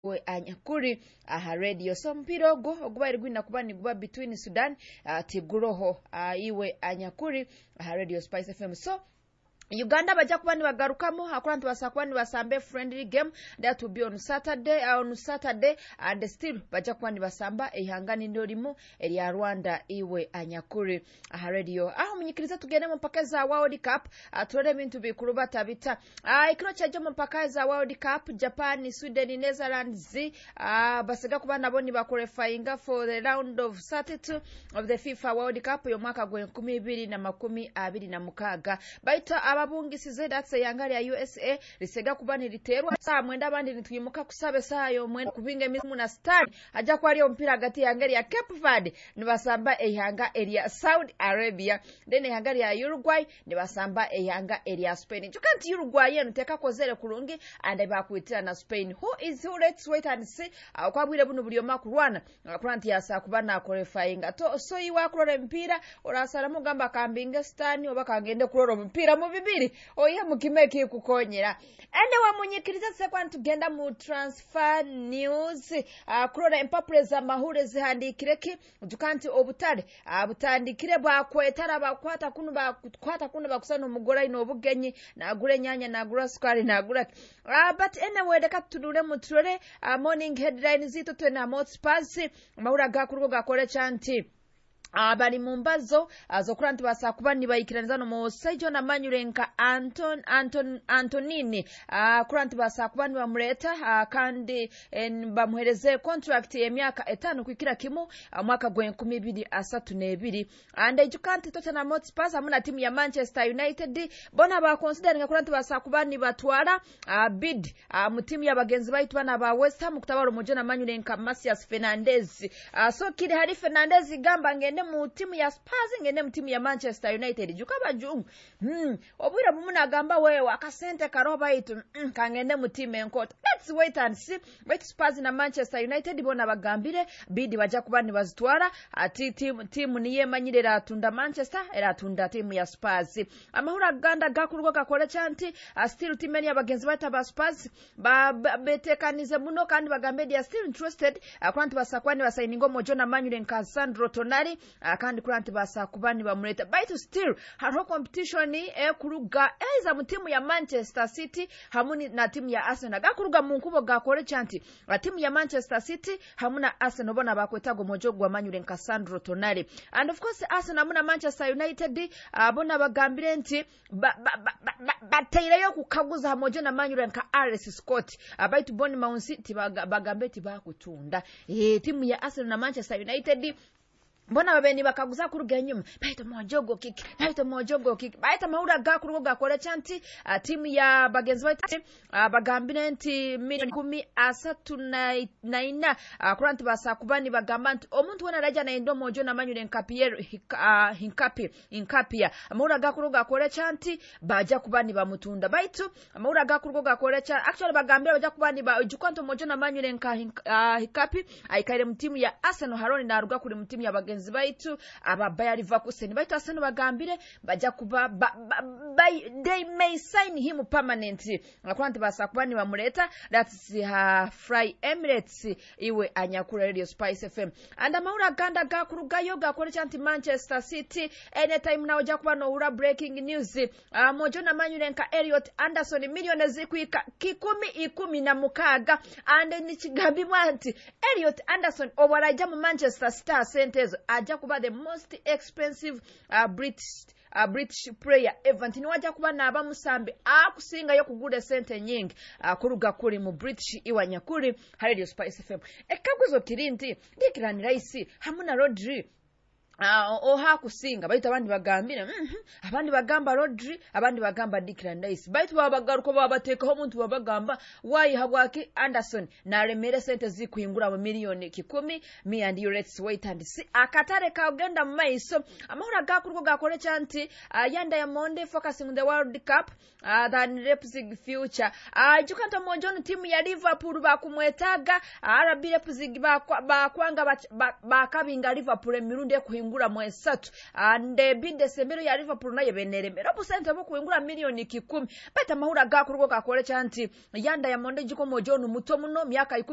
we anyakuri aha radio so mpira oguba gwina kubani guba between Sudan tiguroho iwe anyakuri aha radio Spice FM so Uganda baja kubani bagarukamo hakurantu basakwani basambe friendly game that will be on Saturday and still baja kubani basamba ehangani ndolimu ya Rwanda iwe anyakuri aha radio aho munyikiriza tugende mu mpaka za World Cup turore bintu bikuru tabita ikino cyaje mu mpaka za World Cup Japan Sweden Netherlands basiga kubana boni baqualifying for the round of 32 of the FIFA World Cup yo mwaka gwe 2026 baita ababungisize datse yangali ya USA lisega kubani literwa saa mwenda abandi nitwimuka kusabe sayo mwenda kubinga emizimu na stad aja kwali ompira hagati yangali ya Cape Verde nibasamba ehanga area Saudi Arabia then ehanga ya Uruguay nibasamba ehanga area Spain tukanti Uruguay yenu teka kozere kurungi and bakwitira na Spain who let's wait and see kwabwire buno buli omakurwana kuranti yasa kubana qualifying to so iwa kurora mpira orasara mugamba kambinga stani obakangende kurora mpira mu bibiri oya mukimeke kukonyera ende wamunyikiriza sekwantu tugenda mu transfer news kurora empapure za mahure zihandikireki tukanti obutale butandikire bakwetara bakwata kuno bakusana umugora ino obugenyi nagure nyanya nagura sukari nagura but anyway deka tudure mu turore morning headlines zito twena Hotspurs mahura gakurugo gakore chanti abali mumbazo azokuranti basakubani bayikiraniza no Musaijo na Manyurenka Antonini kuranti basakubani bamureta kandi bamuhereze contract y'emyaka 5 kwikira kimu mwaka gwe 2032 and ejukanti Tottenham Hotspur amuna timu ya Manchester United bona ba considering kuranti basakubani batwara bid mu timu ya bagenzi baitu bana ba West Ham kutabaro mojo na Manyurenka Masias Fernandez so kidi hari Fernandez gamba ngende mu timu ya Spurs ngene mu timu ya Manchester United jukaba jungu obwira bumuna gamba wewe akasente karoba itu kangende mu timu enkota let's wait and see but Spurs na Manchester United bona bagambire bidi baja kubani bazitwara ati timu niye manyirera tunda Manchester era tunda timu ya Spurs amahura ganda gakurugo gakora chanti still timu ya bagenzi bata ba Spurs betekanize muno kandi bagambe dia still interested akwantu basakwani basainingo mojo na Manyurenka Sandro Tonali kandi kuranti basakubani bamureta baitu still haro competition kuruga eza mu timu ya Manchester City hamuni na timu ya Arsenal gakuruga mu nkubo gakore chanti timu ya Manchester City hamuna Arsenal bona bakwetago mojo gwa Manyurenka Sandro Tonali and of course Arsenal hamuna Manchester United bona bagambire nti bataireyo kukaguza mojo na Manyurenka Alex Scott baitu boni Man City bagambe ti bakutunda timu ya Arsenal na Manchester United Bona babeni bakaguza kuruga nyuma baita mojogo kick baita maura gakurugo gakora chanti timu ya bagenzi baita bagambire nti milioni 10 kuranti basakubani bagamba nti omuntu wona raja na endo mojo na Manyurenka Pierre Hinkapia maura gakurugo gakora chanti baja kubani bamutunda baitu maura gakurugo gakora chanti actually bagambire baja kubani ba jukonto mojo na Manyurenka Hinkapi aikaire mu timu ya Arsenal haroni na ruga kuri mu timu ya bagenzi baitu ababaya Leverkusen baitu Arsenal bagambire baja kuba they may sign him permanently akwanti basakubani bamureta that's Fly Emirates iwe anyakura Radio Spice FM and amaura ganda gakurugayo gakore chanti Manchester City anytime now jakuba no ura breaking news mojo na Manyurenka Elliot Anderson milioni zikwika 10 and nichigambi mwanti Elliot Anderson obaraja mu Manchester Star Centers aja kuba the most expensive British player event ni waja kuba na abamusambe akusinga yo kugude sente nyingi kuruga kuri mu British iwanyakuri Radio Spice FM ekagwezo kirinti dikirani raisi hamuna Rodri oha kusinga baita abandi bagambira abandi bagamba Rodri abandi bagamba Declan Rice baitu babagaruko babatekaho umuntu babagamba why habwaki Anderson na remere sente zikuingura mu milioni 10 me and you let's wait and see akatare kaogenda mu maiso amahura gakuruko gakore chanti yanda ya Monday focusing on the World Cup than Leipzig future jukanta monjono timu ya Liverpool bakumwetaga RB Leipzig bakwanga bakabinga Liverpool emirundi kuingura mwesatu ande bide sembero ya Liverpool naye beneremera busente bo kuingura milioni 10 bata mahura gakuruko gakore chanti yanda ya Monday jiko mojono muto muno myaka